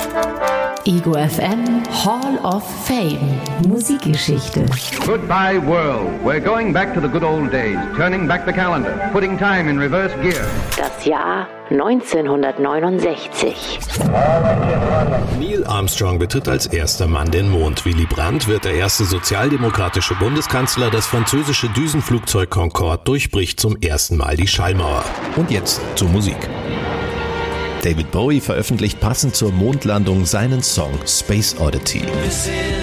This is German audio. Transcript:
Ego FM Hall of Fame Musikgeschichte. Goodbye world. We're going back to the good old days, turning back the calendar, putting time in reverse gear. Das Jahr 1969. Neil Armstrong betritt als erster Mann den Mond. Willy Brandt wird der erste sozialdemokratische Bundeskanzler. Das französische Düsenflugzeug Concorde durchbricht zum ersten Mal die Schallmauer. Und jetzt zur Musik. David Bowie veröffentlicht passend zur Mondlandung seinen Song Space Oddity.